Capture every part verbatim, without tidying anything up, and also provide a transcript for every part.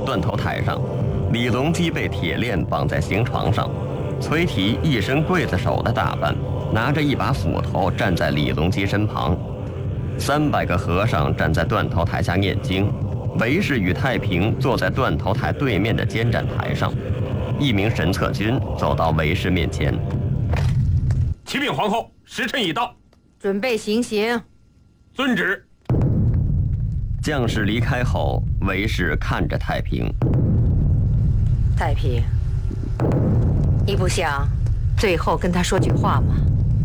断头台上，李隆基被铁链绑在刑床上，崔提一身刽子手的打扮，拿着一把斧头站在李隆基身旁。三百个和尚站在断头台下念经，韦氏与太平坐在断头台对面的监斩台上。一名神策军走到韦氏面前：“ 启禀皇后，时辰已到， 准备行刑。” 遵旨。 将士离开后，韦氏看着太平：“ 太平，你不想最后跟他说句话吗？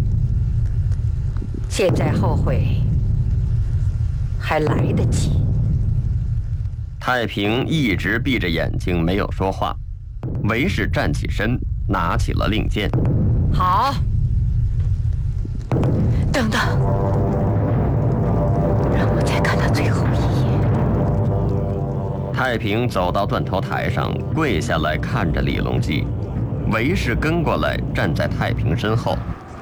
现在后悔还来得及。” 太平一直闭着眼睛没有说话。韦氏站起身，拿起了令箭。 好，等等，让我再看他最后一眼。 太平走到断头台上，跪下来看着李隆基。韦氏跟过来，站在太平身后。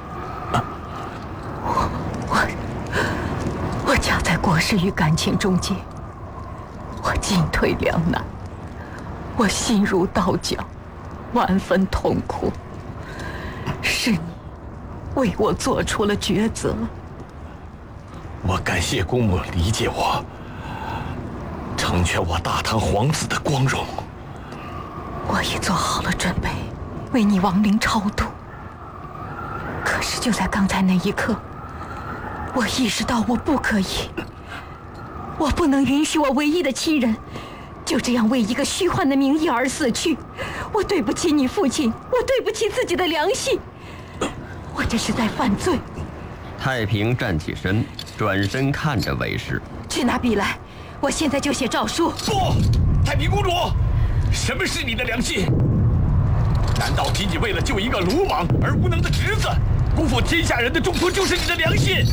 我我我夹在国事与感情中间，我进退两难，我心如刀绞，万分痛苦。是你为我做出了抉择。 我感谢公母理解我，成全我大唐皇子的光荣。 我已做好了准备，为你亡灵超度。可是就在刚才那一刻，我意识到我不可以，我不能允许我唯一的亲人就这样为一个虚幻的名义而死去。我对不起你父亲，我对不起自己的良心，我这是在犯罪。 太平站起身，转身看着韦氏：“ 去拿笔来，我现在就写诏书。” 不，太平公主，什么是你的良心？难道仅仅为了救一个鲁莽而无能的侄子，辜负天下人的重托就是你的良心？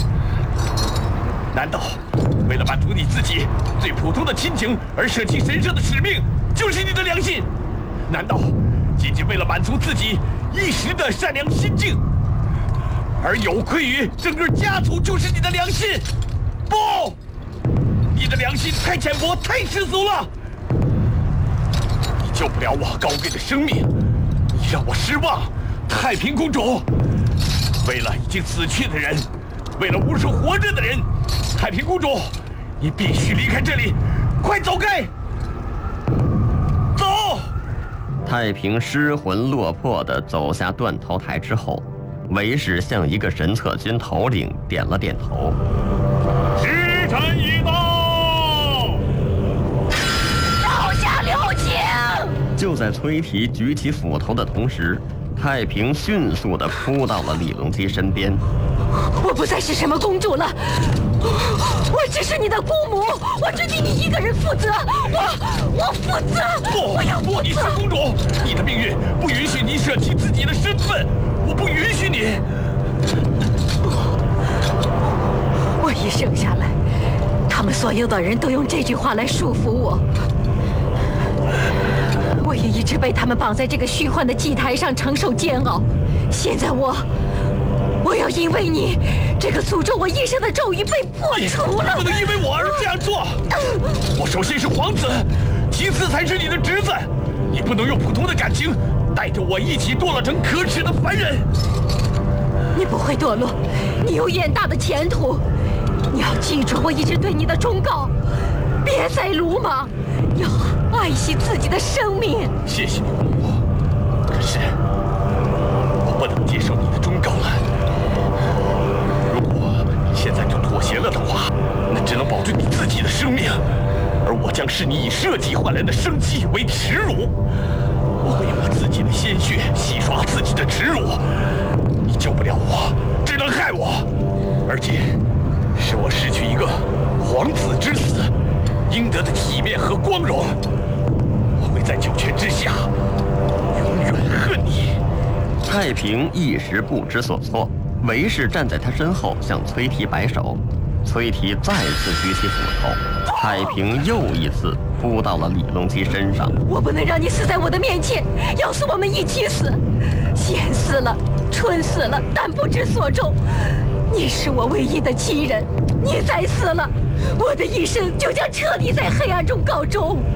难道为了满足你自己最普通的亲情而舍弃神圣的使命就是你的良心？难道仅仅为了满足自己一时的善良心境而有愧于整个家族就是你的良心？不，你的良心太浅薄，太世俗了。你救不了我高贵的生命，你让我失望。太平公主，为了已经死去的人，为了无数活着的人，太平公主，你必须离开这里，快走开！走！ 太平失魂落魄地走下断头台之后，韦氏向一个神策军头领点了点头。 时辰已到， 手下留情！ 就在崔提举起斧头的同时，太平迅速地扑到了李隆基身边。 我不再是什么公主了，我只是你的姑母，我只对你一个人负责，我我负责， 不， 我要不，你是公主，你的命运不允许你舍弃自己的身份，我不允许你。 我一生下来，他们所有的人都用这句话来束缚我，我也一直被他们绑在这个虚幻的祭台上承受煎熬。现在我。我要因为你这个诅咒我一生的咒语被破除了。 你不能因为我而这样做。我首先是皇子，其次才是你的侄子。你不能用普通的感情带着我一起堕落成可耻的凡人。 你不会堕落，你有远大的前途。你要记住我一直对你的忠告，别再鲁莽，要爱惜自己的生命。 谢谢你，公母。可是我不能接受你的忠告了。现在就妥协了的话，那只能保住你自己的生命，而我将视你以社稷换来的生机为耻辱。我会用我自己的鲜血洗刷自己的耻辱。你救不了我，只能害我，而且使我失去一个皇子之死应得的体面和光荣。我会在九泉之下永远恨你。 太平一时不知所措。韦氏站在他身后，向崔提摆手。崔提再次举起斧头，太平又一次扑到了李隆基身上。 我不能让你死在我的面前，要死我们一起死。贤死了，春死了，但不知所终。你是我唯一的亲人，你再死了，我的一生就将彻底在黑暗中告终。